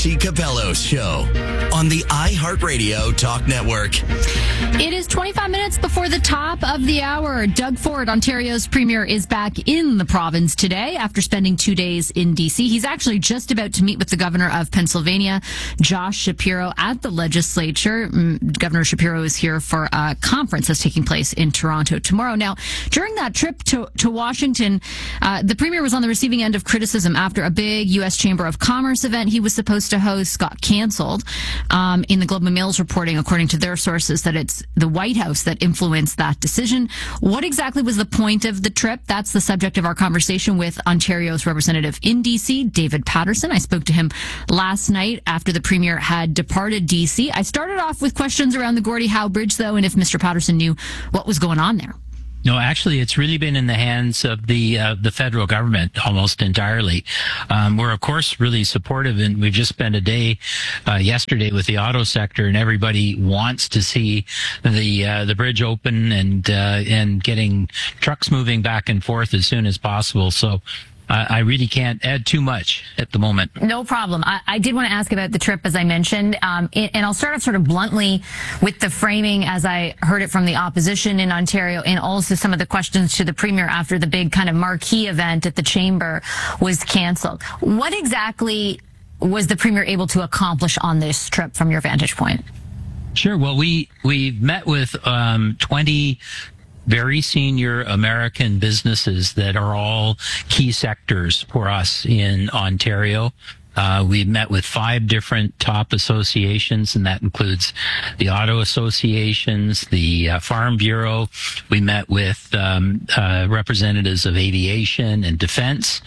T. Cabello's show on the iHeartRadio Talk Network. It is 25 minutes before the top of the hour. Doug Ford, Ontario's premier, is back in the province today after spending 2 days in D.C. He's actually just about to meet with the governor of Pennsylvania, Josh Shapiro, at the legislature. Governor Shapiro is here for a conference that's taking place in Toronto tomorrow. Now, during that trip to Washington, the premier was on the receiving end of criticism after a big U.S. Chamber of Commerce event he was supposed to host got canceled. In the Globe and Mail's reporting, according to their sources, that it's the White House that influenced that decision. What exactly was the point of the trip? That's the subject of our conversation with Ontario's representative in D.C., David Paterson. I spoke to him last night after the premier had departed D.C. I started off with questions around the Gordie Howe Bridge, though, and if Mr. Paterson knew what was going on there. No, actually, it's really been in the hands of the federal government almost entirely. We're, of course, really supportive, and we've just spent a day yesterday with the auto sector, and everybody wants to see the bridge open and getting trucks moving back and forth as soon as possible. So I really can't add too much at the moment. No problem. I did want to ask about the trip, as I mentioned, and I'll start off sort of bluntly with the framing as I heard it from the opposition in Ontario, and also some of the questions to the premier after the big kind of marquee event at the Chamber was canceled. What exactly was the premier able to accomplish on this trip from your vantage point? Sure. Well, we met with 20 very senior American businesses that are all key sectors for us in Ontario. We met with 5 different top associations, and that includes the auto associations, the Farm Bureau. We met with representatives of aviation and defense.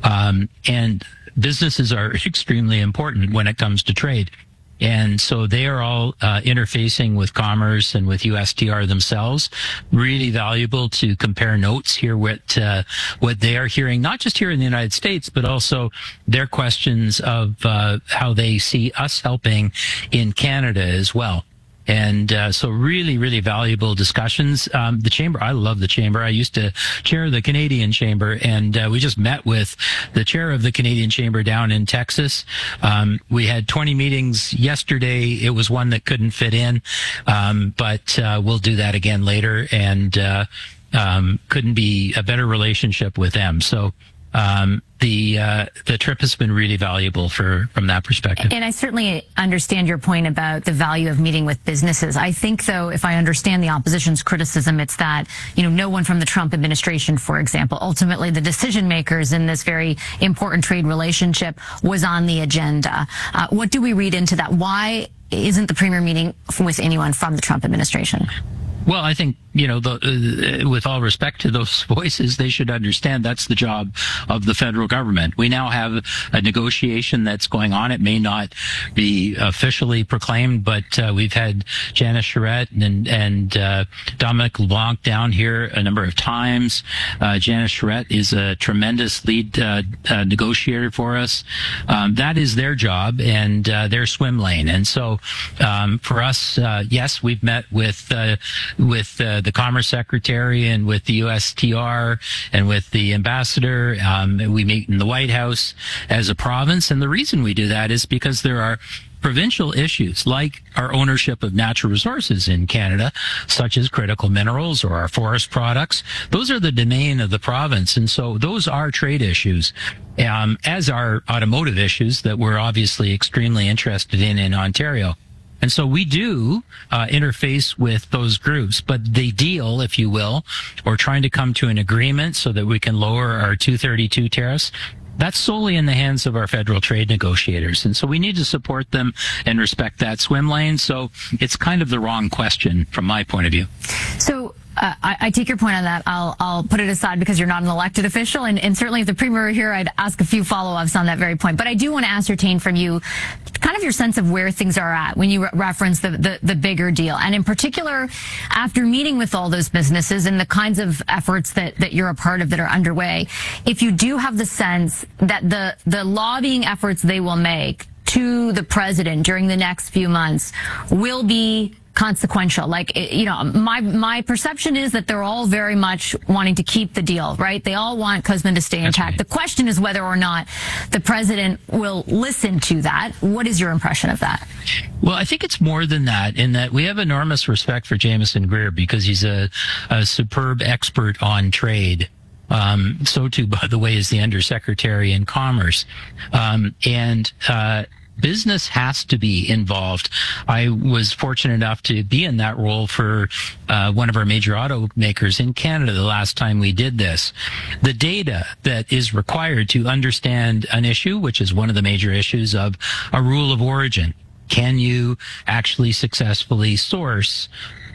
And businesses are extremely important when it comes to trade. And so they are all interfacing with Commerce and with USTR themselves. Really valuable to compare notes, hear what they are hearing, not just here in the United States, but also their questions of how they see us helping in Canada as well. And so really, really valuable discussions. The Chamber, I love the Chamber. I used to chair the Canadian Chamber, and we just met with the chair of the Canadian Chamber down in Texas. We had 20 meetings yesterday. It was one that couldn't fit in, but we'll do that again later, and couldn't be a better relationship with them. So the trip has been really valuable from that perspective. And I certainly understand your point about the value of meeting with businesses. I think, though, if I understand the opposition's criticism, it's that, no one from the Trump administration, for example, ultimately the decision makers in this very important trade relationship, was on the agenda. What do we read into that? Why isn't the premier meeting with anyone from the Trump administration? Well, I think, with all respect to those voices, they should understand that's the job of the federal government. We now have a negotiation that's going on. It may not be officially proclaimed, but we've had Janice Charette and Dominic LeBlanc down here a number of times. Janice Charette is a tremendous lead negotiator for us. That is their job and their swim lane. And so for us, yes, we've met with the Commerce Secretary and with the USTR and with the Ambassador. We meet in the White House as a province. And the reason we do that is because there are provincial issues like our ownership of natural resources in Canada, such as critical minerals or our forest products. Those are the domain of the province. And so those are trade issues, as are automotive issues that we're obviously extremely interested in Ontario. And so we do interface with those groups, but they deal, if you will, or trying to come to an agreement so that we can lower our 232 tariffs. That's solely in the hands of our federal trade negotiators. And so we need to support them and respect that swim lane. So it's kind of the wrong question from my point of view. So I take your point on that. I'll put it aside because you're not an elected official, and certainly if the premier were here, I'd ask a few follow-ups on that very point. But I do want to ascertain from you kind of your sense of where things are at when you reference the bigger deal, and in particular, after meeting with all those businesses and the kinds of efforts that you're a part of that are underway, if you do have the sense that the lobbying efforts they will make to the president during the next few months will be consequential? Like, my perception is that they're all very much wanting to keep the deal, right? They all want CUSMA to stay intact. Right. The question is whether or not the president will listen to that. What is your impression of that? Well, I think it's more than that, in that we have enormous respect for Jamieson Greer because he's a superb expert on trade. So too, by the way, is the Undersecretary in Commerce. Business has to be involved. I was fortunate enough to be in that role for one of our major automakers in Canada the last time we did this. The data that is required to understand an issue, which is one of the major issues of a rule of origin. Can you actually successfully source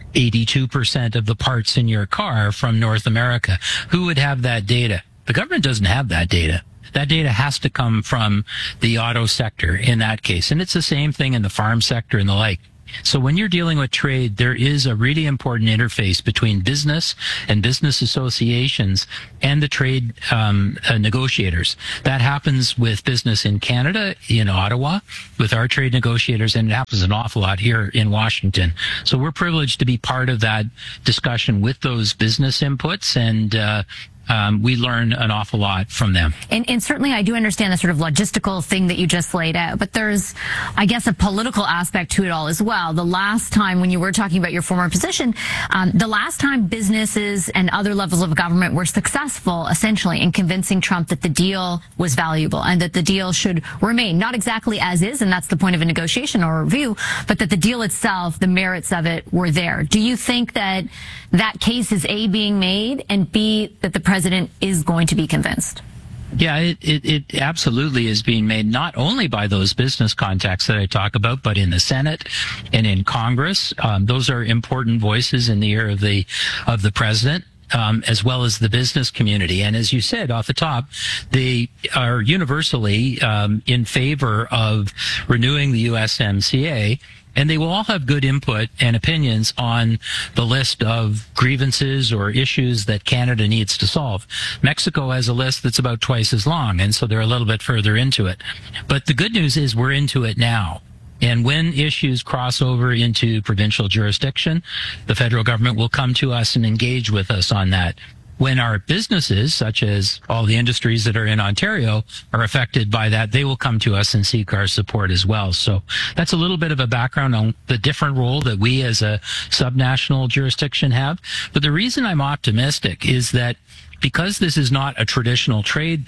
82% of the parts in your car from North America? Who would have that data? The government doesn't have that data. That data has to come from the auto sector in that case. And it's the same thing in the farm sector and the like. So when you're dealing with trade, there is a really important interface between business and business associations and the trade negotiators. That happens with business in Canada, in Ottawa, with our trade negotiators, and it happens an awful lot here in Washington. So we're privileged to be part of that discussion with those business inputs, and we learn an awful lot from them. And certainly I do understand the sort of logistical thing that you just laid out, but there's, I guess, a political aspect to it all as well. The last time, when you were talking about your former position, the last time businesses and other levels of government were successful, essentially, in convincing Trump that the deal was valuable and that the deal should remain, not exactly as is, and that's the point of a negotiation or review, but that the deal itself, the merits of it, were there. Do you think that that case is A, being made, and B, that the president is going to be convinced? Yeah, it absolutely is being made, not only by those business contacts that I talk about, but in the Senate and in Congress. Those are important voices in the ear of the president. As well as the business community. And as you said off the top, they are universally in favor of renewing the USMCA, and they will all have good input and opinions on the list of grievances or issues that Canada needs to solve. Mexico has a list that's about twice as long, and so they're a little bit further into it. But the good news is we're into it now. And when issues cross over into provincial jurisdiction, the federal government will come to us and engage with us on that. When our businesses, such as all the industries that are in Ontario, are affected by that, they will come to us and seek our support as well. So that's a little bit of a background on the different role that we as a subnational jurisdiction have. But the reason I'm optimistic is that because this is not a traditional trade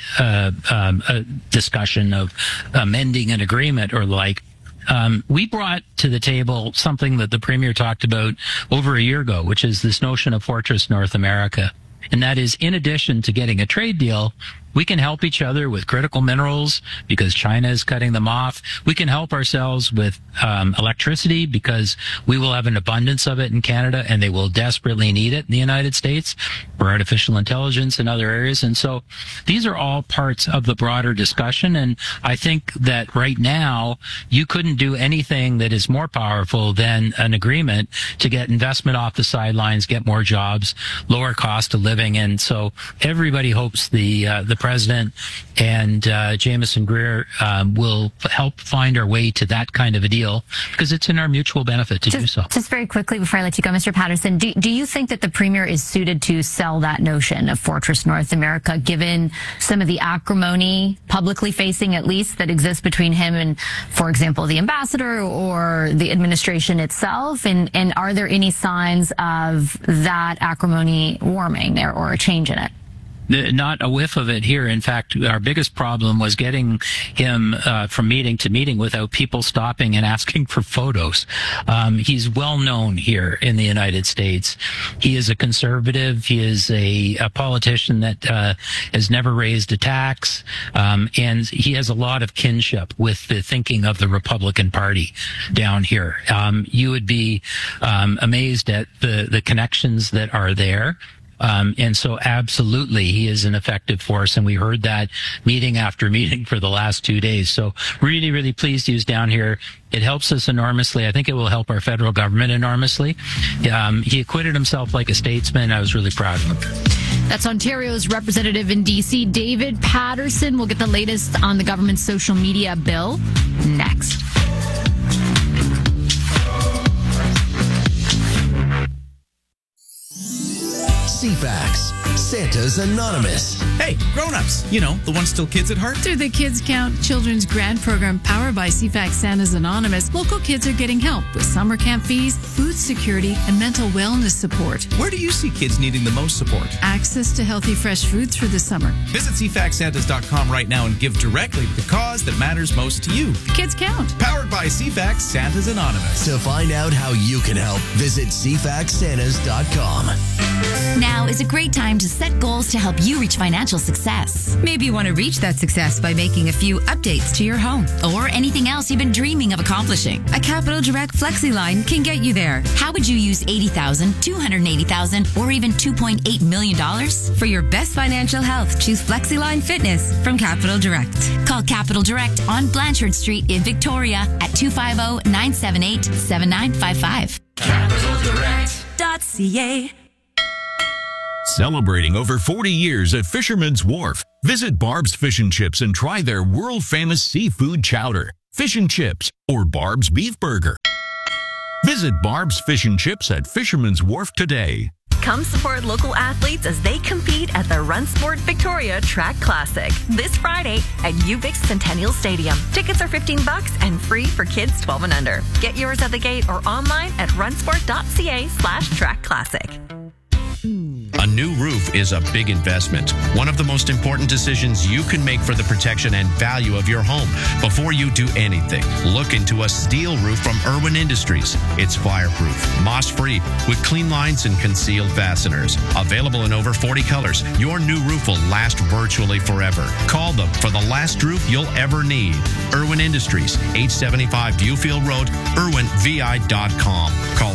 discussion of amending an agreement or like, we brought to the table something that the Premier talked about over a year ago, which is this notion of Fortress North America. And that is, in addition to getting a trade deal, we can help each other with critical minerals because China is cutting them off. We can help ourselves with electricity because we will have an abundance of it in Canada and they will desperately need it in the United States for artificial intelligence and other areas. And so these are all parts of the broader discussion. And I think that right now you couldn't do anything that is more powerful than an agreement to get investment off the sidelines, get more jobs, lower cost of living. And so everybody hopes the president and Jamieson Greer will help find our way to that kind of a deal because it's in our mutual benefit to do so. Just very quickly before I let you go, Mr. Patterson, do you think that the Premier is suited to sell that notion of Fortress North America, given some of the acrimony, publicly facing at least, that exists between him and, for example, the ambassador or the administration itself? And are there any signs of that acrimony warming there or a change in it? Not a whiff of it here. In fact, our biggest problem was getting him from meeting to meeting without people stopping and asking for photos. He's well known here in the United States. He is a conservative. He is a politician that has never raised a tax, and he has a lot of kinship with the thinking of the Republican Party down here. You would be amazed at the connections that are there. And so absolutely he is an effective force. And we heard that meeting after meeting for the last 2 days. So really, really pleased he was down here. It helps us enormously. I think it will help our federal government enormously. He acquitted himself like a statesman. I was really proud of him. That's Ontario's representative in D.C., David Patterson. We'll get the latest on the government's social media bill next. CFAX, Santa's Anonymous. Hey, grown-ups, you know, the ones still kids at heart. Through the Kids Count Children's Grant Program powered by CFAX Santa's Anonymous, local kids are getting help with summer camp fees, food security, and mental wellness support. Where do you see kids needing the most support? Access to healthy, fresh foods for the summer. Visit CFAXSantas.com right now and give directly to the cause that matters most to you. Kids Count. Powered by CFAX Santa's Anonymous. To find out how you can help, visit CFAXSantas.com. Now is a great time to set goals to help you reach financial success. Maybe you want to reach that success by making a few updates to your home. Or anything else you've been dreaming of accomplishing. A Capital Direct FlexiLine can get you there. How would you use $80,000, $280,000, or even $2.8 million? For your best financial health, choose FlexiLine Fitness from Capital Direct. Call Capital Direct on Blanchard Street in Victoria at 250-978-7955. CapitalDirect.ca. Celebrating over 40 years at Fisherman's Wharf. Visit Barb's Fish and Chips and try their world-famous seafood chowder, fish and chips, or Barb's Beef Burger. Visit Barb's Fish and Chips at Fisherman's Wharf today. Come support local athletes as they compete at the Run Sport Victoria Track Classic this Friday at UVic Centennial Stadium. Tickets are $15 and free for kids 12 and under. Get yours at the gate or online at runsport.ca/track classic. A new roof is a big investment. One of the most important decisions you can make for the protection and value of your home. Before you do anything, look into a steel roof from Irwin Industries. It's fireproof, moss-free, with clean lines and concealed fasteners. Available in over 40 colors, your new roof will last virtually forever. Call them for the last roof you'll ever need. Irwin Industries, 875 Viewfield Road, irwinvi.com. Call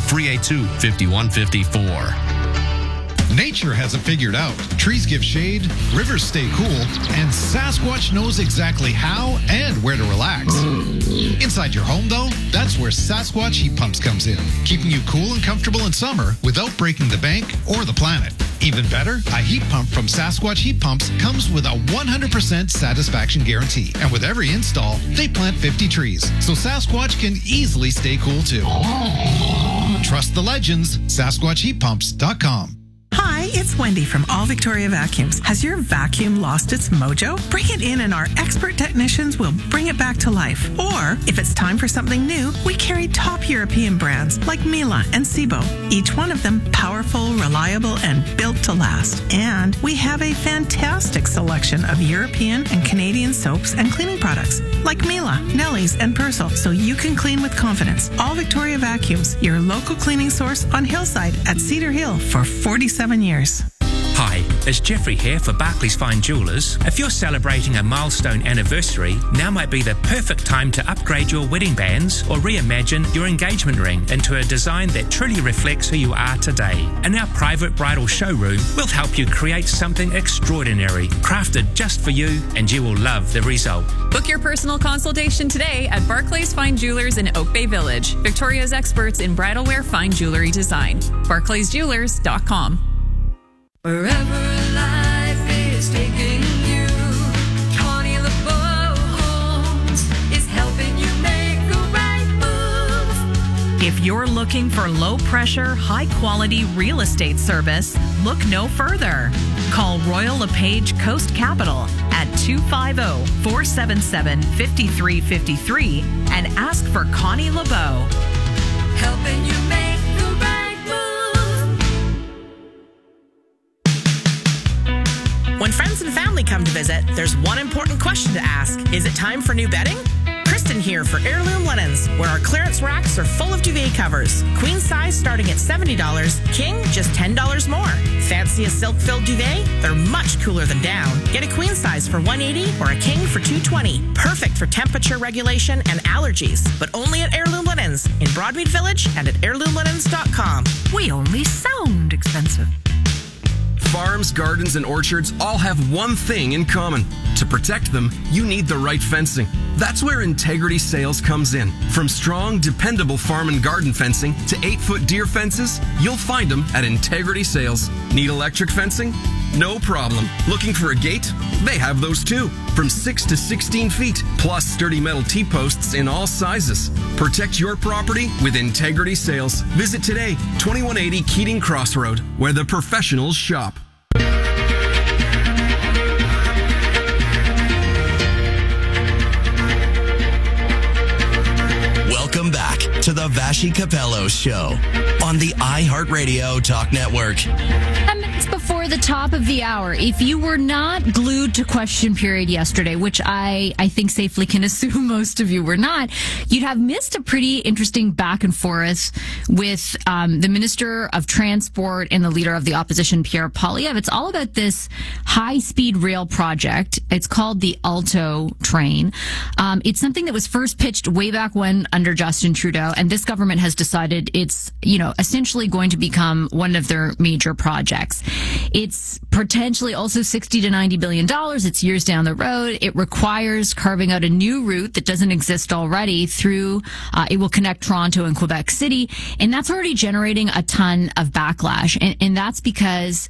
382-5154. Nature has it figured out. Trees give shade, rivers stay cool, and Sasquatch knows exactly how and where to relax. Inside your home, though, that's where Sasquatch Heat Pumps comes in, keeping you cool and comfortable in summer without breaking the bank or the planet. Even better, a heat pump from Sasquatch Heat Pumps comes with a 100% satisfaction guarantee. And with every install, they plant 50 trees, so Sasquatch can easily stay cool too. Trust the legends, SasquatchHeatPumps.com. Hi, it's Wendy from All Victoria Vacuums. Has your vacuum lost its mojo? Bring it in and our expert technicians will bring it back to life. Or, if it's time for something new, we carry top European brands like Miele and Sebo. Each one of them powerful, reliable, and built to last. And we have a fantastic selection of European and Canadian soaps and cleaning products like Miele, Nelly's, and Persil, so you can clean with confidence. All Victoria Vacuums, your local cleaning source on Hillside at Cedar Hill for 47 years. Hi, it's Jeffrey here for Barclays Fine Jewellers. If you're celebrating a milestone anniversary, now might be the perfect time to upgrade your wedding bands or reimagine your engagement ring into a design that truly reflects who you are today. In our private bridal showroom, we'll help you create something extraordinary, crafted just for you, and you will love the result. Book your personal consultation today at Barclays Fine Jewelers in Oak Bay Village, Victoria's experts in bridal wear fine jewelry design. BarclaysJewelers.com. Wherever life is taking you, Connie LeBeau Homes is helping you make the right move. If you're looking for low-pressure, high-quality real estate service, look no further. Call Royal LePage Coast Capital at 250-477-5353 and ask for Connie LeBeau. Helping you make the right move. When friends and family come to visit, there's one important question to ask. Is it time for new bedding? Kristen here for Heirloom Linens, where our clearance racks are full of duvet covers. Queen size starting at $70, king just $10 more. Fancy a silk-filled duvet? They're much cooler than down. Get a queen size for $180 or a king for $220. Perfect for temperature regulation and allergies, but only at Heirloom Linens in Broadmead Village and at heirloomlinens.com. We only sound expensive. Farms, gardens, and orchards all have one thing in common. To protect them, you need the right fencing. That's where Integrity Sales comes in. From strong, dependable farm and garden fencing to 8-foot deer fences, you'll find them at Integrity Sales. Need electric fencing? No problem. Looking for a gate? They have those too. From 6 to 16 feet, plus sturdy metal T-posts in all sizes. Protect your property with Integrity Sales. Visit today, 2180 Keating Crossroad, where the professionals shop. Welcome back to the Vashi Capello Show on the iHeartRadio Talk Network. 10 minutes before the top of the hour, if you were not glued to question period yesterday, which I think safely can assume most of you were not, you'd have missed a pretty interesting back and forth with the Minister of Transport and the leader of the opposition, Pierre Poilievre. It's all about this high-speed rail project. It's called the Alto train. It's something that was first pitched way back when under Justin Trudeau, and this government has decided it's, essentially going to become one of their major projects. It's potentially also $60 to $90 billion. It's years down the road. It requires carving out a new route that doesn't exist already through, it will connect Toronto and Quebec City. And that's already generating a ton of backlash. And that's because,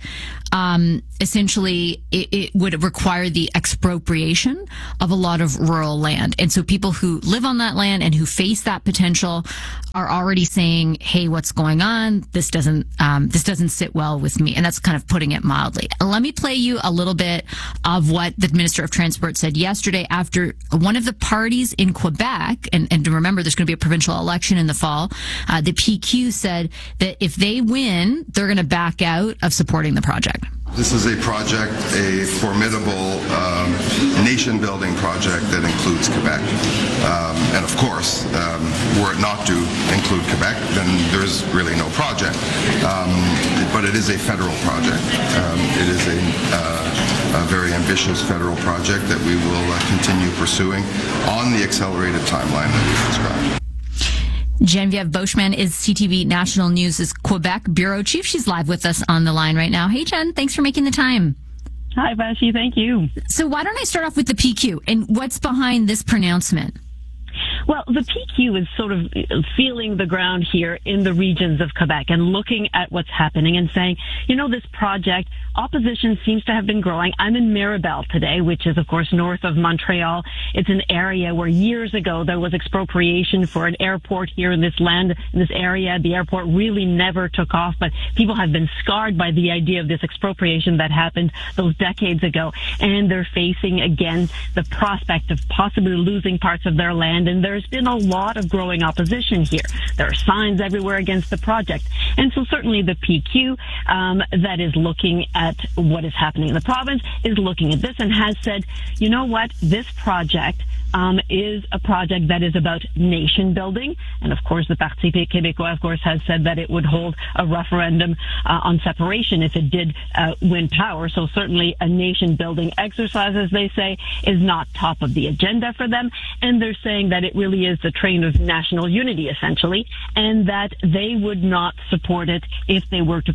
essentially it would require the expropriation of a lot of rural land. And so people who live on that land and who face that potential are already saying, hey, what's going on? This doesn't sit well with me. And that's kind of putting it mildly. Let me play you a little bit of what the Minister of Transport said yesterday after one of the parties in Quebec, and to remember there's going to be a provincial election in the fall, the PQ said that if they win, they're going to back out of supporting the project. This is a project, a formidable nation-building project that includes Quebec. And of course, were it not to include Quebec, then there's really no project. But it is a federal project. It is a very ambitious federal project that we will continue pursuing on the accelerated timeline that we've described. Geneviève Beauchemin is CTV National News' Quebec Bureau Chief. She's live with us on the line right now. Hey, Jen, thanks for making the time. Hi, Vashi. Thank you. So why don't I start off with the PQ and what's behind this pronouncement? Well, the PQ is sort of feeling the ground here in the regions of Quebec and looking at what's happening and saying, this project, opposition seems to have been growing. I'm in Mirabel today, which is, of course, north of Montreal. It's an area where years ago there was expropriation for an airport here in this land, in this area. The airport really never took off, but people have been scarred by the idea of this expropriation that happened those decades ago. And they're facing, again, the prospect of possibly losing parts of their land. And there's been a lot of growing opposition here. There are signs everywhere against the project. And so certainly the PQ that is looking at what is happening in the province is looking at this and has said, you know what, this project is a project that is about nation building. And of course, the Parti Québécois, of course, has said that it would hold a referendum on separation if it did win power. So certainly a nation building exercise, as they say, is not top of the agenda for them. And they're saying that it really is the train of national unity, essentially, and that they would not support it if they were to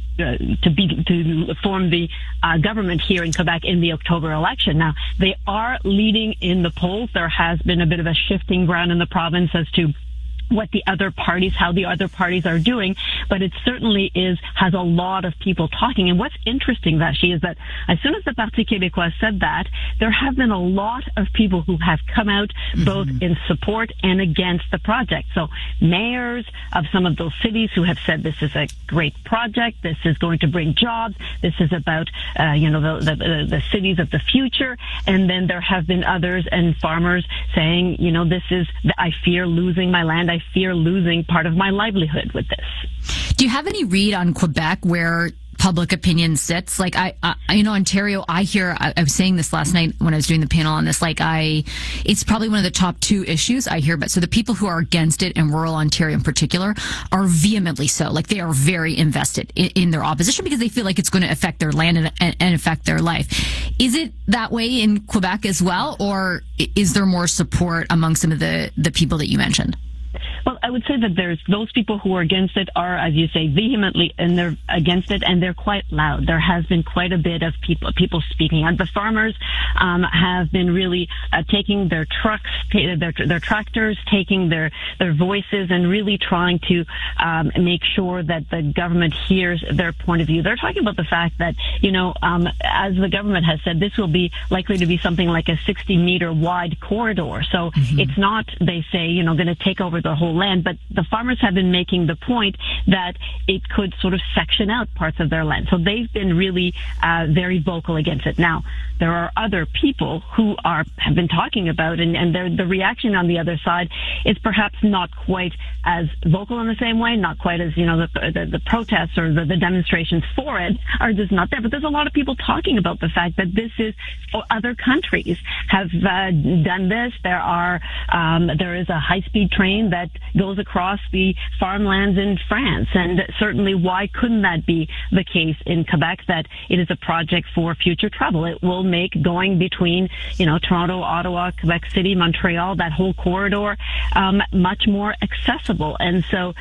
form the government here in Quebec in the October election. Now, they are leading in the polls. There has been a bit of a shifting ground in the province as to how the other parties are doing, but it certainly has a lot of people talking. And what's interesting, Vashi, is that as soon as the Parti Québécois said that, there have been a lot of people who have come out both in support and against the project. So mayors of some of those cities who have said this is a great project, this is going to bring jobs, this is about the cities of the future. And then there have been others and farmers saying, I fear losing my land, I fear losing part of my livelihood with this. Do you have any read on Quebec where public opinion sits? Like Ontario, I was saying this last night when I was doing the panel on this, it's probably one of the top two issues I hear about. So the people who are against it in rural Ontario in particular are vehemently so. Like they are very invested in their opposition because they feel like it's going to affect their land and affect their life. Is it that way in Quebec as well? Or is there more support among some of the people that you mentioned? Well, I would say that there's those people who are against it are, as you say, vehemently, and they're against it, and they're quite loud. There has been quite a bit of people speaking. And the farmers have been really taking their trucks, their tractors, taking their voices, and really trying to make sure that the government hears their point of view. They're talking about the fact that, as the government has said, this will be likely to be something like a 60-meter wide corridor. So it's not, they say, going to take over the whole land, but the farmers have been making the point that it could sort of section out parts of their land. So they've been really very vocal against it. Now, there are other people who have been talking about, and the reaction on the other side is perhaps not quite as vocal in the same way, not quite as, the protests or the demonstrations for it are just not there. But there's a lot of people talking about the fact that this is, other countries have done this. There is a high-speed train that goes across the farmlands in France, and certainly why couldn't that be the case in Quebec, that it is a project for future travel? It will make going between, Toronto, Ottawa, Quebec City, Montreal, that whole corridor, much more accessible. And so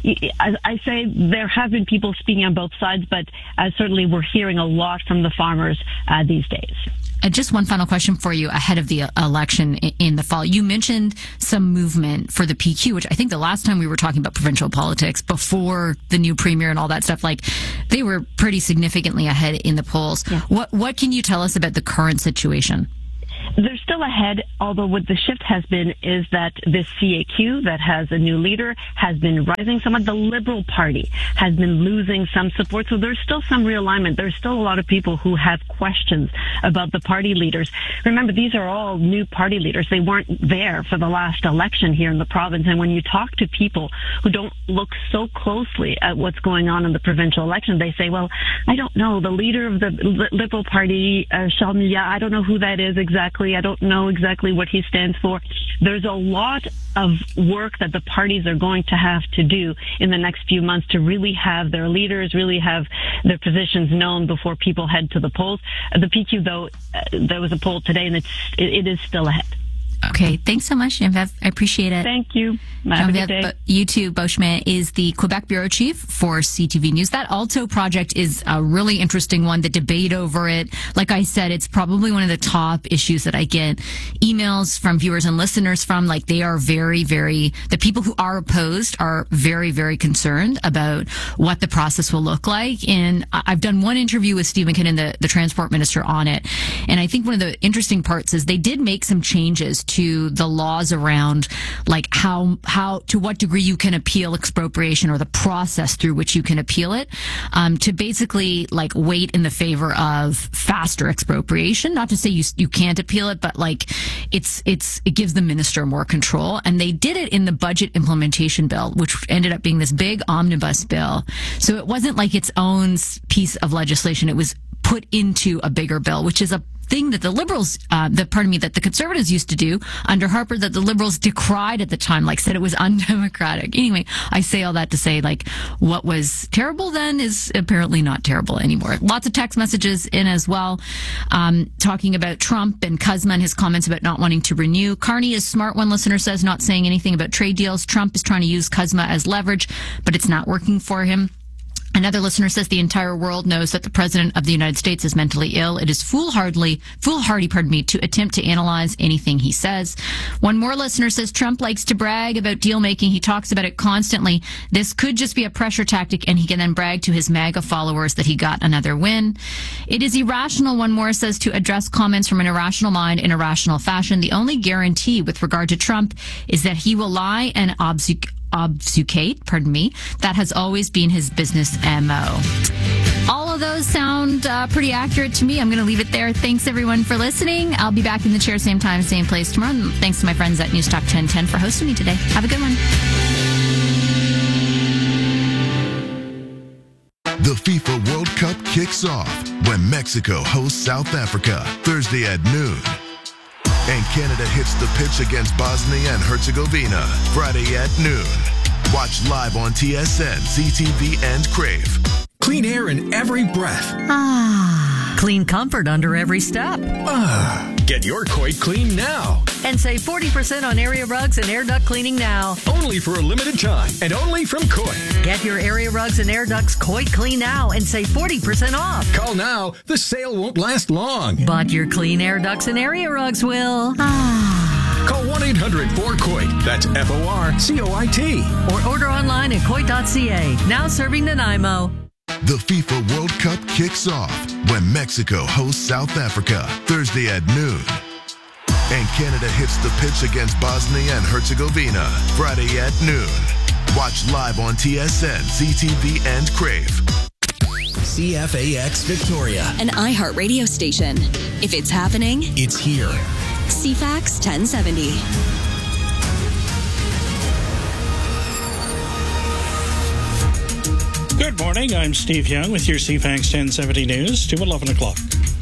I say there have been people speaking on both sides, but certainly we're hearing a lot from the farmers these days. Just one final question for you ahead of the election in the fall. You mentioned some movement for the PQ, which I think the last time we were talking about provincial politics before the new premier and all that stuff, they were pretty significantly ahead in the polls. Yeah. What can you tell us about the current situation? They're still ahead, although what the shift has been is that this CAQ that has a new leader has been rising somewhat. The Liberal Party has been losing some support, so there's still some realignment. There's still a lot of people who have questions about the party leaders. Remember, these are all new party leaders. They weren't there for the last election here in the province, and when you talk to people who don't look so closely at what's going on in the provincial election, they say, well, I don't know. The leader of the Liberal Party, Charles Milliard, I don't know who that is exactly. I don't know exactly what he stands for. There's a lot of work that the parties are going to have to do in the next few months to really have their leaders, really have their positions known before people head to the polls. The PQ, though, there was a poll today, and it is still ahead. Okay, thanks so much, Geneviève. I appreciate it. Thank you. Have a good day. You too. Beauchemin is the Quebec bureau chief for CTV News. That Alto project is a really interesting one. The debate over it, like I said, it's probably one of the top issues that I get emails from viewers and listeners from. They are very, very, the people who are opposed are very, very concerned about what the process will look like. And I've done one interview with Steve McKinnon, the transport minister, on it. And I think one of the interesting parts is they did make some changes to the laws around how to what degree you can appeal expropriation, or the process through which you can appeal it, to basically weight in the favor of faster expropriation. Not to say you can't appeal it, but it gives the minister more control. And they did it in the budget implementation bill, which ended up being this big omnibus bill. So it wasn't its own piece of legislation. It was put into a bigger bill, which is a thing that the Liberals, that the Conservatives used to do under Harper, that the Liberals decried at the time, said it was undemocratic. Anyway, I say all that to say, what was terrible then is apparently not terrible anymore. Lots of text messages in as well, talking about Trump and Kuzma and his comments about not wanting to renew. Carney is smart, one listener says, not saying anything about trade deals. Trump is trying to use Kuzma as leverage, but it's not working for him. Another listener says the entire world knows that the president of the United States is mentally ill. It is foolhardy, to attempt to analyze anything he says. One more listener says Trump likes to brag about deal making. He talks about it constantly. This could just be a pressure tactic, and he can then brag to his MAGA followers that he got another win. It is irrational, one more says, to address comments from an irrational mind in a rational fashion. The only guarantee with regard to Trump is that he will lie and obfuscate. That has always been his business MO. All of those sound pretty accurate to me. I'm going to leave it there. Thanks, everyone, for listening. I'll be back in the chair same time, same place tomorrow. And thanks to my friends at News Talk 1010 for hosting me today. Have a good one. The FIFA World Cup kicks off when Mexico hosts South Africa Thursday at noon. And Canada hits the pitch against Bosnia and Herzegovina Friday at noon. Watch live on TSN, CTV, and Crave. Clean air in every breath. Clean comfort under every step. Get your Coit clean now. And save 40% on area rugs and air duct cleaning now. Only for a limited time and only from Coit. Get your area rugs and air ducts Coit clean now and save 40% off. Call now. The sale won't last long. But your clean air ducts and area rugs will. Call 1-800-4COIT. That's FORCOIT. Or order online at Coit.ca. Now serving Nanaimo. The FIFA World Cup kicks off when Mexico hosts South Africa Thursday at noon. And Canada hits the pitch against Bosnia and Herzegovina Friday at noon. Watch live on TSN, CTV, and Crave. CFAX Victoria. An iHeart radio station. If it's happening, it's here. CFAX 1070. Good morning. I'm Steve Young with your CFAX 1070 News to 11 o'clock.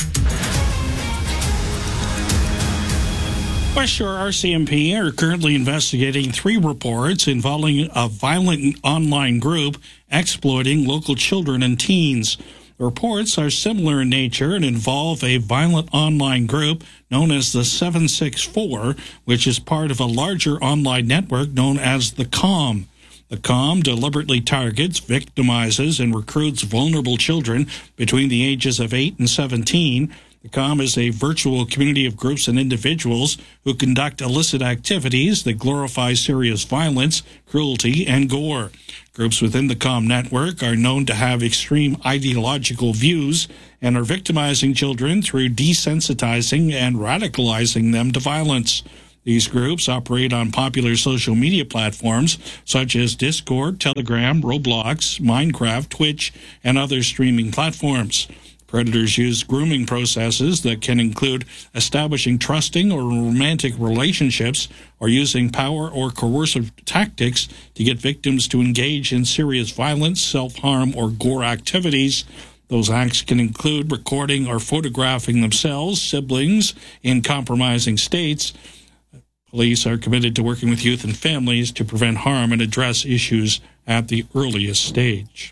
West Shore RCMP are currently investigating 3 reports involving a violent online group exploiting local children and teens. The reports are similar in nature and involve a violent online group known as the 764, which is part of a larger online network known as the COM. The COM deliberately targets, victimizes, and recruits vulnerable children between the ages of 8 and 17. The COM is a virtual community of groups and individuals who conduct illicit activities that glorify serious violence, cruelty, and gore. Groups within the COM network are known to have extreme ideological views and are victimizing children through desensitizing and radicalizing them to violence. These groups operate on popular social media platforms such as Discord, Telegram, Roblox, Minecraft, Twitch, and other streaming platforms. Predators use grooming processes that can include establishing trusting or romantic relationships or using power or coercive tactics to get victims to engage in serious violence, self-harm, or gore activities. Those acts can include recording or photographing themselves, siblings, in compromising states. Police are committed to working with youth and families to prevent harm and address issues at the earliest stage.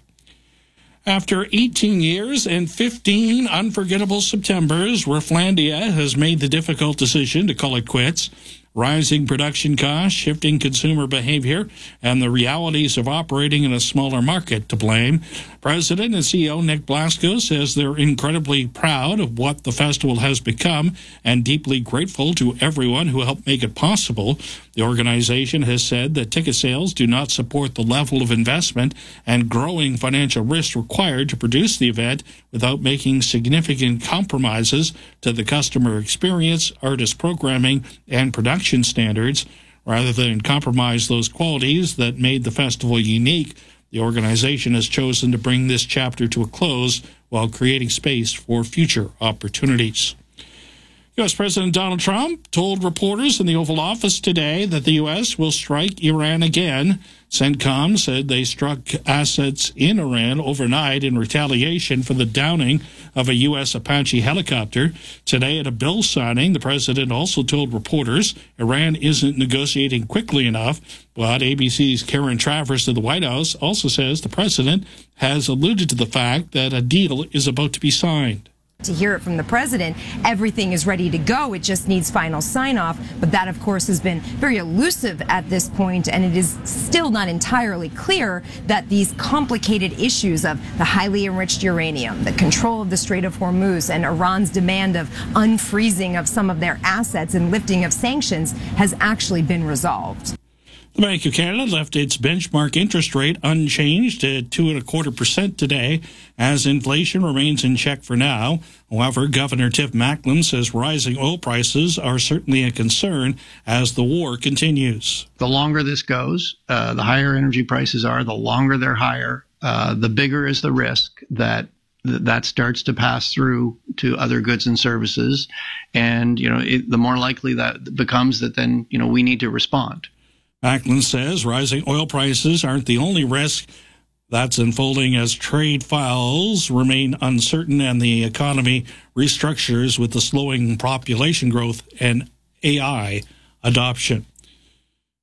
After 18 years and 15 unforgettable Septembers, Rooflandia has made the difficult decision to call it quits. Rising production costs, shifting consumer behavior, and the realities of operating in a smaller market to blame. President and CEO Nick Blasco says they're incredibly proud of what the festival has become and deeply grateful to everyone who helped make it possible. The organization has said that ticket sales do not support the level of investment and growing financial risk required to produce the event without making significant compromises to the customer experience, artist programming, and production standards. Rather than compromise those qualities that made the festival unique, the organization has chosen to bring this chapter to a close while creating space for future opportunities. U.S. President Donald Trump told reporters in the Oval Office today that the U.S. will strike Iran again. CENTCOM said they struck assets in Iran overnight in retaliation for the downing of a U.S. Apache helicopter. Today at a bill signing, the president also told reporters Iran isn't negotiating quickly enough, but ABC's Karen Travers of the White House also says the president has alluded to the fact that a deal is about to be signed. To hear it from the president, everything is ready to go. It just needs final sign-off. But that, of course, has been very elusive at this point, and it is still not entirely clear that these complicated issues of the highly enriched uranium, the control of the Strait of Hormuz, and Iran's demand of unfreezing of some of their assets and lifting of sanctions has actually been resolved. The Bank of Canada left its benchmark interest rate unchanged at 2.25% today, as inflation remains in check for now. However, Governor Tiff Macklem says rising oil prices are certainly a concern as the war continues. The longer this goes, the higher energy prices are, the longer they're higher, the bigger is the risk that starts to pass through to other goods and services. And, the more likely that becomes that then, we need to respond. Macklem says rising oil prices aren't the only risk that's unfolding as trade files remain uncertain and the economy restructures with the slowing population growth and AI adoption.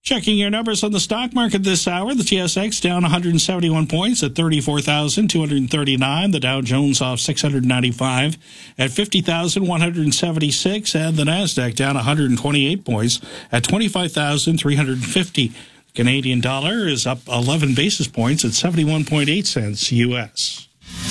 Checking your numbers on the stock market this hour, the TSX down 171 points at 34,239. The Dow Jones off 695 at 50,176. And the NASDAQ down 128 points at 25,350. Canadian dollar is up 11 basis points at 71.8 cents U.S.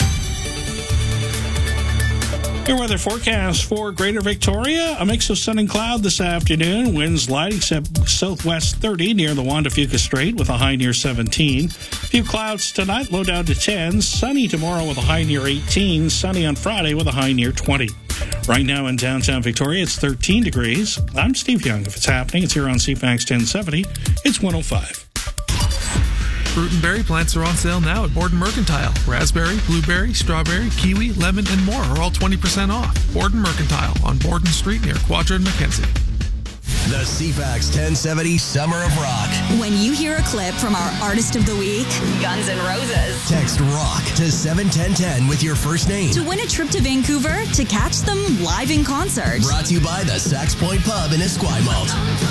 Your weather forecast for Greater Victoria. A mix of sun and cloud this afternoon. Winds light except southwest 30 near the Juan de Fuca Strait with a high near 17. A few clouds tonight, low down to 10. Sunny tomorrow with a high near 18. Sunny on Friday with a high near 20. Right now in downtown Victoria, it's 13 degrees. I'm Steve Young. If it's happening, it's here on CFAX 1070. It's 105. Fruit and berry plants are on sale now at Borden Mercantile. Raspberry, blueberry, strawberry, kiwi, lemon, and more are all 20% off. Borden Mercantile on Borden Street near Quadra and Mackenzie. The CFAX 1070 Summer of Rock. When you hear a clip from our Artist of the Week, Guns N' Roses, Text ROCK to 71010 with your first name. to win a trip to Vancouver to catch them live in concert. Brought to you by the Sax Point Pub in Esquimalt.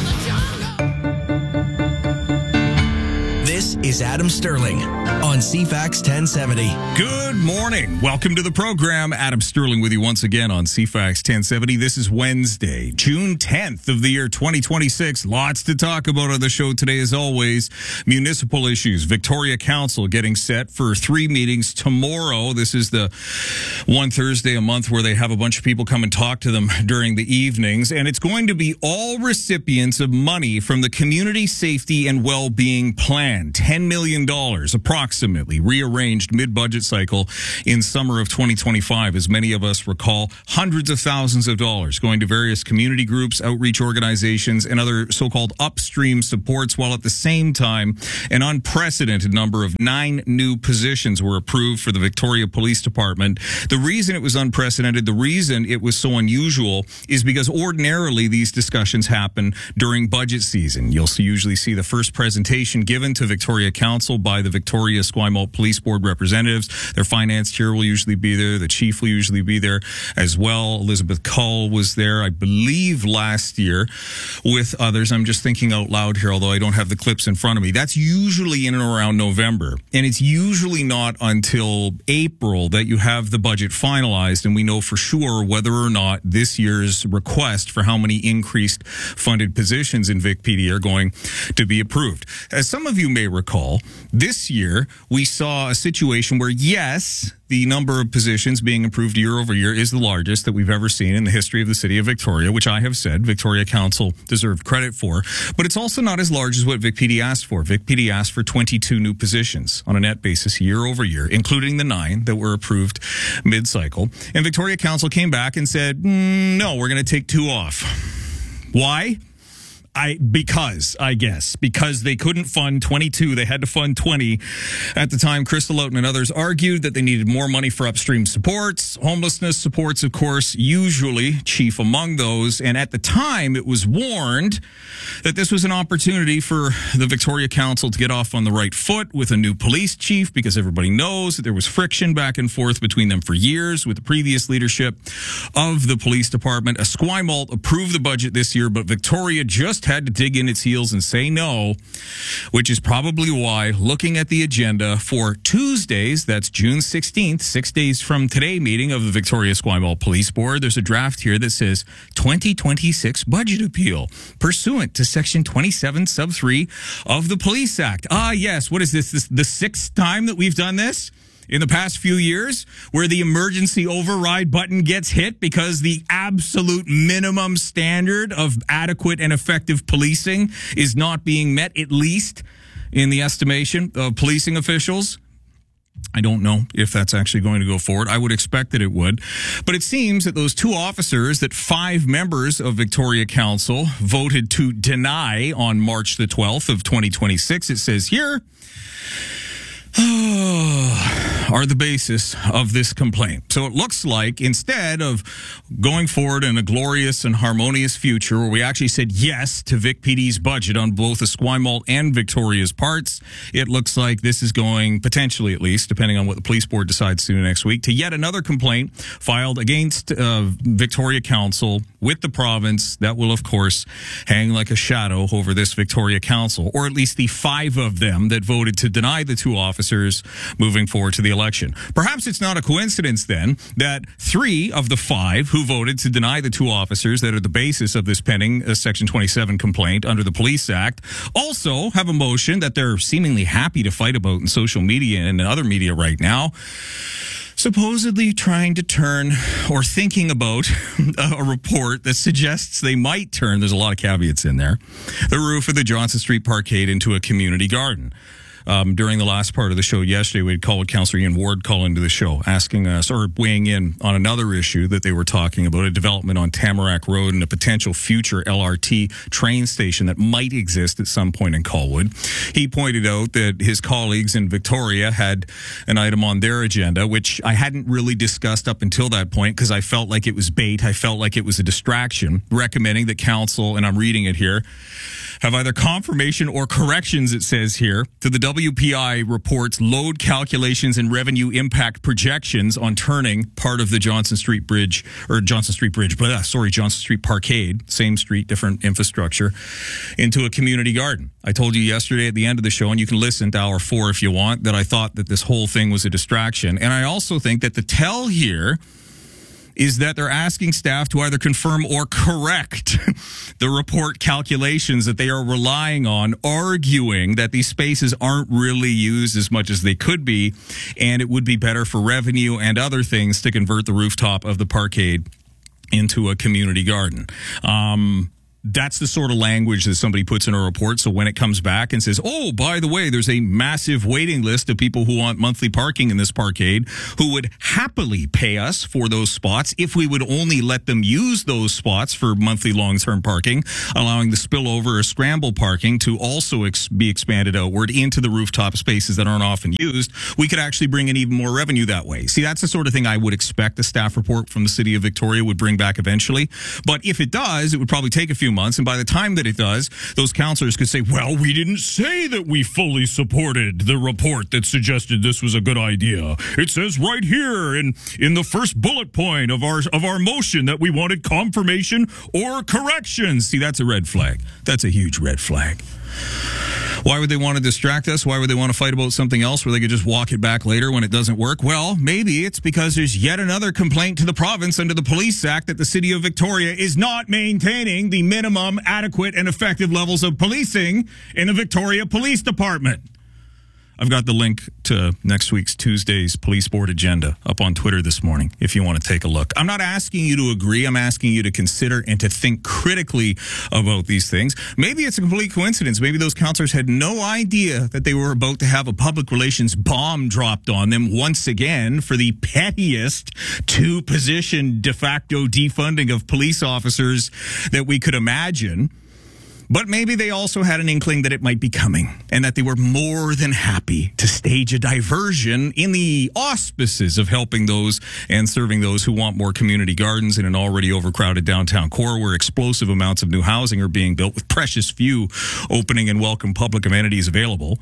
This is Adam Sterling on CFAX 1070. Good morning. Welcome to the program. Adam Sterling with you once again on CFAX 1070. This is Wednesday, June 10th of the year 2026. Lots to talk about on the show today, as always. Municipal issues. Victoria Council getting set for 3 meetings tomorrow. This is the one Thursday a month where they have a bunch of people come and talk to them during the evenings. And it's going to be all recipients of money from the Community Safety and Wellbeing Plan. $10 million approximately rearranged mid-budget cycle in summer of 2025. As many of us recall, hundreds of thousands of dollars going to various community groups, outreach organizations, and other so-called upstream supports, while at the same time, an unprecedented number of 9 new positions were approved for the Victoria Police Department. The reason it was unprecedented, the reason it was so unusual, is because ordinarily these discussions happen during budget season. You'll usually see the first presentation given to Victoria Council by the Victoria Esquimalt Police Board representatives. Their finance chair will usually be there. The chief will usually be there as well. Elizabeth Cull was there, I believe, last year with others. I'm just thinking out loud here, although I don't have the clips in front of me. That's usually in and around November. And it's usually not until April that you have the budget finalized and we know for sure whether or not this year's request for how many increased funded positions in VicPD are going to be approved. As some of you may recall, this year we saw a situation where, yes, the number of positions being approved year over year is the largest that we've ever seen in the history of the city of Victoria, which I have said Victoria Council deserved credit for. But it's also not as large as what VicPD asked for. VicPD asked for 22 new positions on a net basis year over year, including the 9 that were approved mid-cycle. And Victoria Council came back and said, no, we're going to take 2 off. Why? Because they couldn't fund 22. They had to fund 20. At the time, Crystal Oughton and others argued that they needed more money for upstream supports, homelessness supports, of course, usually chief among those. And at the time, it was warned that this was an opportunity for the Victoria Council to get off on the right foot with a new police chief, because everybody knows that there was friction back and forth between them for years with the previous leadership of the police department. Esquimalt approved the budget this year, but Victoria just had to dig in its heels and say no, which is probably why, looking at the agenda for Tuesdays, that's June 16th, 6 days from today, meeting of the Victoria Esquimalt Police Board, there's a draft here that says 2026 budget appeal pursuant to Section 27 sub 3 of the Police Act. Yes, what is this the 6th time that we've done this in the past few years, where the emergency override button gets hit because the absolute minimum standard of adequate and effective policing is not being met, at least in the estimation of policing officials. I don't know if that's actually going to go forward. I would expect that it would. But it seems that those 2 officers that 5 members of Victoria Council voted to deny on March the 12th of 2026, it says here, are the basis of this complaint. So it looks like instead of going forward in a glorious and harmonious future where we actually said yes to VicPD's budget on both Esquimalt and Victoria's parts, it looks like this is going, potentially at least, depending on what the police board decides to do next week, to yet another complaint filed against Victoria Council with the province that will, of course, hang like a shadow over this Victoria Council, or at least the 5 of them that voted to deny the 2 officers moving forward to the election. Perhaps it's not a coincidence, then, that 3 of the 5 who voted to deny the 2 officers that are the basis of this pending Section 27 complaint under the Police Act also have a motion that they're seemingly happy to fight about in social media and other media right now, supposedly trying to turn or thinking about a report that suggests they might turn, there's a lot of caveats in there, the roof of the Johnson Street Parkade into a community garden. During the last part of the show yesterday, we had called Councillor Ian Ward call into the show, asking us, or weighing in on another issue that they were talking about, a development on Tamarack Road and a potential future LRT train station that might exist at some point in Colwood. He pointed out that his colleagues in Victoria had an item on their agenda, which I hadn't really discussed up until that point because I felt like it was bait. I felt like it was a distraction, recommending that Council, and I'm reading it here, have either confirmation or corrections, it says here, to the WPI report's load calculations and revenue impact projections on turning part of the Johnson Street Parkade, same street, different infrastructure, into a community garden. I told you yesterday at the end of the show, and you can listen to hour 4 if you want, that I thought that this whole thing was a distraction. And I also think that the tell here is that they're asking staff to either confirm or correct the report calculations that they are relying on, arguing that these spaces aren't really used as much as they could be, and it would be better for revenue and other things to convert the rooftop of the parkade into a community garden. That's the sort of language that somebody puts in a report. So when it comes back and says, oh, by the way, there's a massive waiting list of people who want monthly parking in this parkade who would happily pay us for those spots if we would only let them use those spots for monthly long-term parking, allowing the spillover or scramble parking to also be expanded outward into the rooftop spaces that aren't often used, we could actually bring in even more revenue that way. See, that's the sort of thing I would expect a staff report from the City of Victoria would bring back eventually. But if it does, it would probably take a few months, and by the time that it does, those councillors could say, well, we didn't say that we fully supported the report that suggested this was a good idea. It says right here in the first bullet point of our motion that we wanted confirmation or corrections. See, that's a red flag. That's a huge red flag. Why would they want to distract us? Why would they want to fight about something else where they could just walk it back later when it doesn't work? Well, maybe it's because there's yet another complaint to the province under the Police Act that the City of Victoria is not maintaining the minimum adequate and effective levels of policing in the Victoria Police Department. I've got the link to next week's Tuesday's Police Board agenda up on Twitter this morning if you want to take a look. I'm not asking you to agree. I'm asking you to consider and to think critically about these things. Maybe it's a complete coincidence. Maybe those councillors had no idea that they were about to have a public relations bomb dropped on them once again for the pettiest 2-position de facto defunding of police officers that we could imagine. But maybe they also had an inkling that it might be coming and that they were more than happy to stage a diversion in the auspices of helping those and serving those who want more community gardens in an already overcrowded downtown core where explosive amounts of new housing are being built with precious few opening and welcome public amenities available.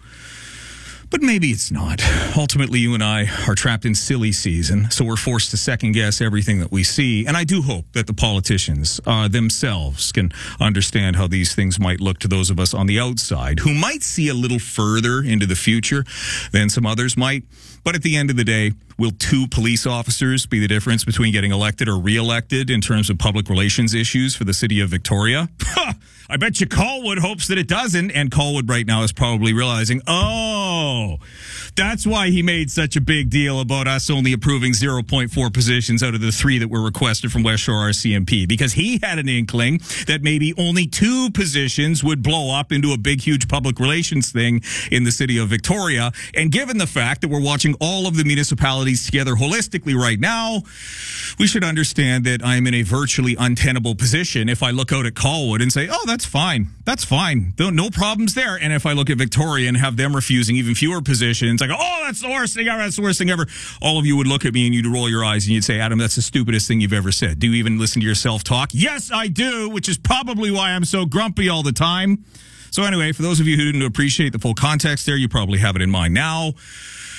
But maybe it's not. Ultimately, you and I are trapped in silly season, so we're forced to second-guess everything that we see. And I do hope that the politicians themselves can understand how these things might look to those of us on the outside, who might see a little further into the future than some others might. But at the end of the day, will 2 police officers be the difference between getting elected or re-elected in terms of public relations issues for the City of Victoria? I bet you Colwood hopes that it doesn't, and Colwood right now is probably realizing, oh, that's why he made such a big deal about us only approving 0.4 positions out of the 3 that were requested from West Shore RCMP, because he had an inkling that maybe only 2 positions would blow up into a big, huge public relations thing in the City of Victoria. And given the fact that we're watching all of the municipalities together holistically right now, we should understand that I'm in a virtually untenable position if I look out at Colwood and say, oh, that's fine. That's fine. No problems there. And if I look at Victoria and have them refusing even fewer positions, I go, oh, that's the worst thing ever. That's the worst thing ever. All of you would look at me and you'd roll your eyes and you'd say, Adam, that's the stupidest thing you've ever said. Do you even listen to yourself talk? Yes, I do, which is probably why I'm so grumpy all the time. So anyway, for those of you who didn't appreciate the full context there, you probably have it in mind now.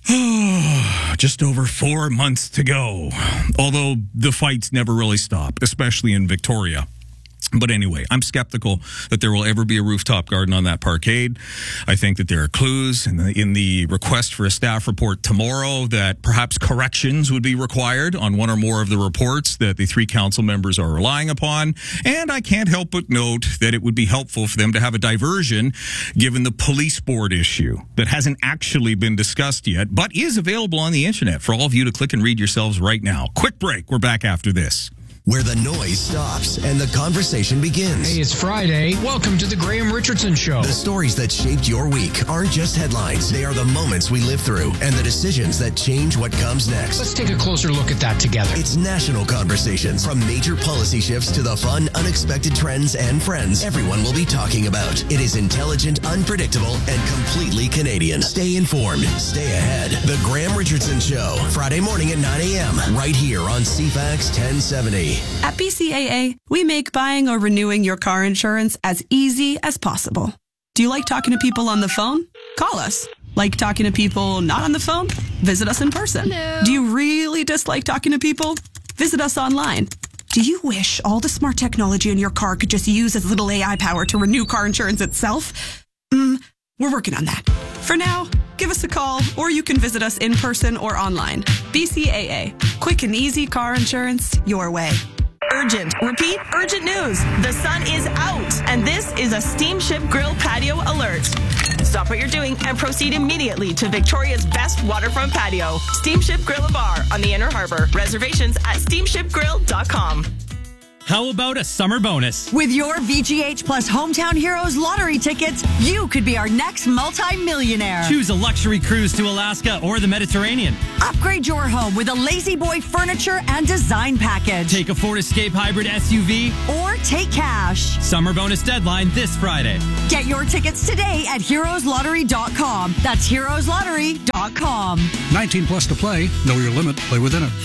Just over 4 months to go. Although the fights never really stop, especially in Victoria. But anyway, I'm skeptical that there will ever be a rooftop garden on that parkade. I think that there are clues in the request for a staff report tomorrow that perhaps corrections would be required on one or more of the reports that the 3 council members are relying upon. And I can't help but note that it would be helpful for them to have a diversion given the police board issue that hasn't actually been discussed yet, but is available on the internet for all of you to click and read yourselves right now. Quick break. We're back after this. Where the noise stops and the conversation begins. Hey, it's Friday. Welcome to the Graham Richardson Show. The stories that shaped your week aren't just headlines. They are the moments we live through and the decisions that change what comes next. Let's take a closer look at that together. It's national conversations. From major policy shifts to the fun, unexpected trends and friends everyone will be talking about. It is intelligent, unpredictable, and completely Canadian. Stay informed. Stay ahead. The Graham Richardson Show. Friday morning at 9 a.m. Right here on CFAX 1070. At BCAA, we make buying or renewing your car insurance as easy as possible. Do you like talking to people on the phone? Call us. Like talking to people not on the phone? Visit us in person. Hello. Do you really dislike talking to people? Visit us online. Do you wish all the smart technology in your car could just use as little AI power to renew car insurance itself? We're working on that. For now, give us a call, or you can visit us in person or online. BCAA. Quick and easy car insurance your way. Urgent. Repeat, urgent news. The sun is out, and this is a Steamship Grill patio alert. Stop what you're doing and proceed immediately to Victoria's best waterfront patio, Steamship Grill Bar on the Inner Harbor. Reservations at steamshipgrill.com. How about a summer bonus? With your VGH Plus Hometown Heroes lottery tickets, you could be our next multi-millionaire. Choose a luxury cruise to Alaska or the Mediterranean. Upgrade your home with a Lazy Boy furniture and design package. Take a Ford Escape Hybrid SUV. Or take cash. Summer bonus deadline this Friday. Get your tickets today at heroeslottery.com. That's heroeslottery.com. 19 plus to play. Know your limit. Play within it.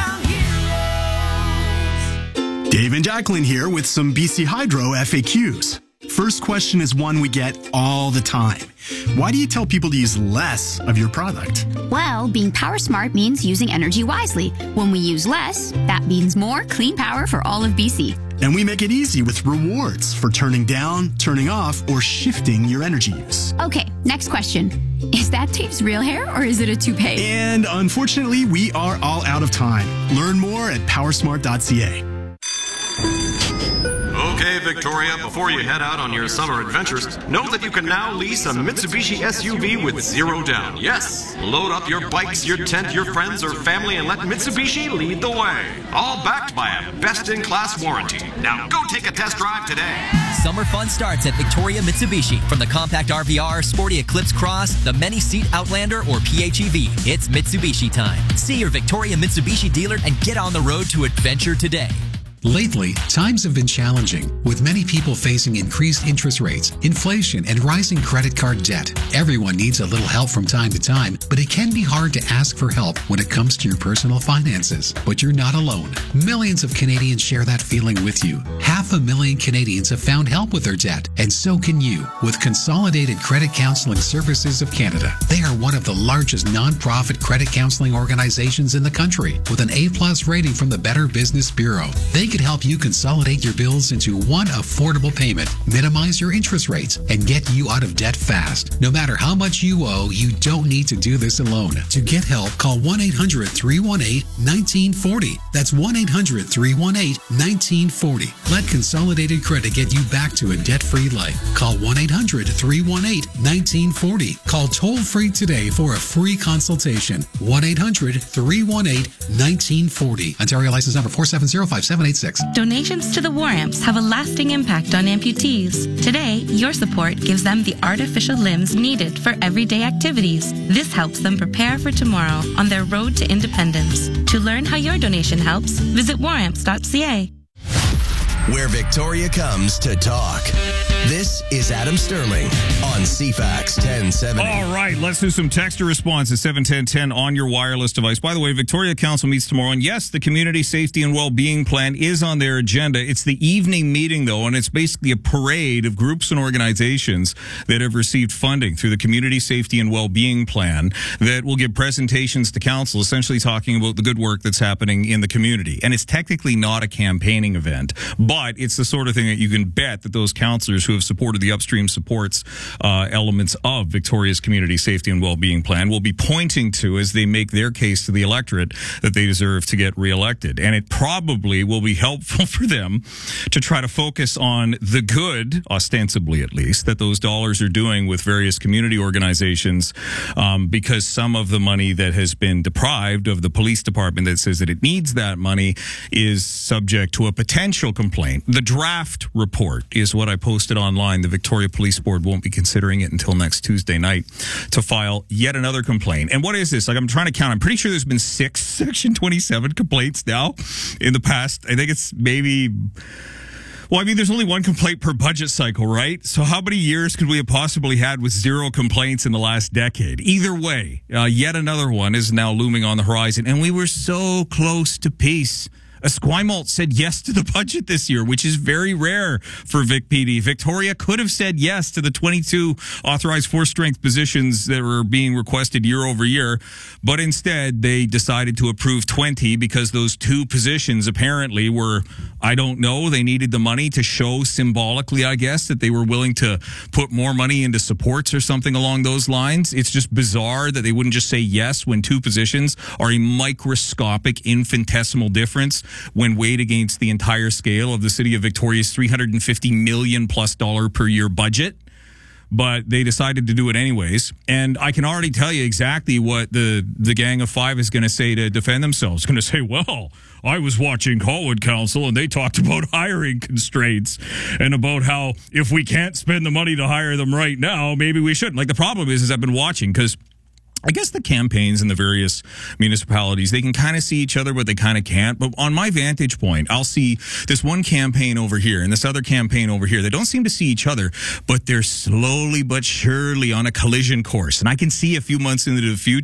Dave and Jacqueline here with some BC Hydro FAQs. First question is one we get all the time. Why do you tell people to use less of your product? Well, being power smart means using energy wisely. When we use less, that means more clean power for all of BC. And we make it easy with rewards for turning down, turning off, or shifting your energy use. Okay, next question. Is that Dave's real hair or is it a toupee? And unfortunately, we are all out of time. Learn more at powersmart.ca. Okay, Victoria, before you head out on your summer adventures, know that you can now lease a Mitsubishi SUV with 0 down. Yes, load up your bikes, your tent, your friends, or family, and let Mitsubishi lead the way. All backed by a best-in-class warranty. Now go take a test drive today. Summer fun starts at Victoria Mitsubishi. From the compact RVR, sporty Eclipse Cross, the many-seat Outlander, or PHEV, it's Mitsubishi time. See your Victoria Mitsubishi dealer and get on the road to adventure today. Lately, times have been challenging, with many people facing increased interest rates, inflation, and rising credit card debt. Everyone needs a little help from time to time, but it can be hard to ask for help when it comes to your personal finances. But you're not alone. Millions of Canadians share that feeling with you. 500,000 Canadians have found help with their debt, and so can you with Consolidated Credit Counseling Services of Canada. They are one of the largest nonprofit credit counseling organizations in the country, with an A+ rating from the Better Business Bureau. They could help you consolidate your bills into one affordable payment, minimize your interest rates, and get you out of debt fast. No matter how much you owe, you don't need to do this alone. To get help, call 1-800-318-1940. That's 1-800-318-1940. Let Consolidated Credit get you back to a debt-free life. Call 1-800-318-1940. Call toll-free today for a free consultation. 1-800-318-1940. Ontario license number 4705786. Donations to the War Amps have a lasting impact on amputees. Today, your support gives them the artificial limbs needed for everyday activities. This helps them prepare for tomorrow on their road to independence. To learn how your donation helps, visit waramps.ca. Where Victoria comes to talk. This is Adam Sterling on CFAX 1070. All right, let's do some texter response at 71010 on your wireless device. By the way, Victoria Council meets tomorrow, and yes, the Community Safety and Wellbeing Plan is on their agenda. It's the evening meeting, though, and it's basically a parade of groups and organizations that have received funding through the Community Safety and Wellbeing Plan that will give presentations to Council, essentially talking about the good work that's happening in the community. And it's technically not a campaigning event, but it's the sort of thing that you can bet that those councillors who have supported the upstream supports elements of Victoria's Community Safety and Wellbeing Plan will be pointing to as they make their case to the electorate that they deserve to get reelected. And it probably will be helpful for them to try to focus on the good, ostensibly at least, that those dollars are doing with various community organizations, because some of the money that has been deprived of the police department that says that it needs that money is subject to a potential complaint. The draft report is what I posted online. The Victoria Police Board won't be considering it until next Tuesday night to file yet another complaint. And what is this? Like, I'm trying to count. I'm pretty sure there's been 6 Section 27 complaints now in the past. I think it's maybe... Well, I mean, there's only one complaint per budget cycle, right? So how many years could we have possibly had with 0 complaints in the last decade? Either way, yet another one is now looming on the horizon. And we were so close to peace. Esquimalt said yes to the budget this year, which is very rare for Vic PD. Victoria could have said yes to the 22 authorized force-strength positions that were being requested year over year, but instead they decided to approve 20 because those 2 positions apparently were, I don't know, they needed the money to show symbolically, I guess, that they were willing to put more money into supports or something along those lines. It's just bizarre that they wouldn't just say yes when 2 positions are a microscopic, infinitesimal difference when weighed against the entire scale of the city of Victoria's $350 million+ per year budget. But they decided to do it anyways. And I can already tell you exactly what the Gang of 5 is going to say to defend themselves. Going to say, well, I was watching Colwood Council and they talked about hiring constraints and about how if we can't spend the money to hire them right now, maybe we shouldn't. Like, the problem is I've been watching because I guess the campaigns in the various municipalities, they can kind of see each other, but they kind of can't. But on my vantage point, I'll see this one campaign over here and this other campaign over here. They don't seem to see each other, but they're slowly but surely on a collision course. And I can see a few months into the future